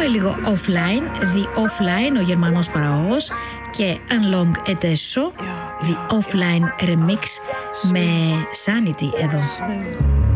λίγο offline, The Offline, ο Γερμανός παραγωγός, και Unlong Etesso, The Offline Remix με Sanity εδώ.